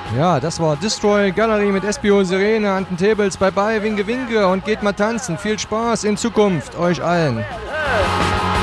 Ja, das war Destroy Gallery mit SBO Sirene an den Tables. Bye bye, Winke Winke und geht mal tanzen. Viel Spaß in Zukunft euch allen.